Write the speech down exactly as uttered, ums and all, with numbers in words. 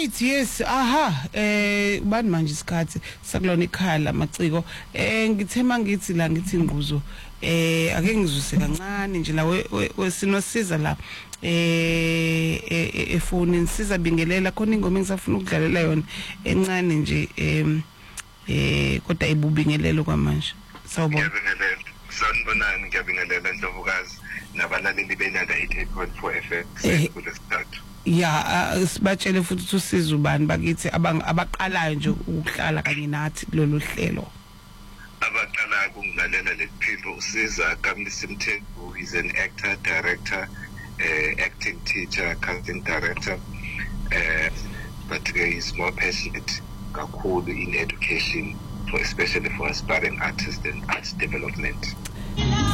Right, yes. Aha, eh bani manje isikhathi sakulona ikhala maciko. Eh ngithema ngithi la ngithi ngquzo. Eh ake ngizuse kancane nje la wesinosiza la eh efoni nisiza bingelela khona ingoma engisafuna ukudlalela yona encane nje em eh kodwa ibubingelelo kwamanje. Sawubona. Ngiyabingelela. Sanibonani ngiyabingelela Ndlovukazi nabalaleli benada eighty-eight point four F M kulesithathu. Ya sibatshele futhi usiza ubani bakithi abaqalayo nje ukuhlala kanye nathi kulolu hlelo. Abaqala kungilalela lephilo usiza Kamlisi Mthembu, he's an actor, director, uh, acting teacher, casting director, uh, but uh, he's more passionate kakhulu in education, for especially for aspiring artists and arts development.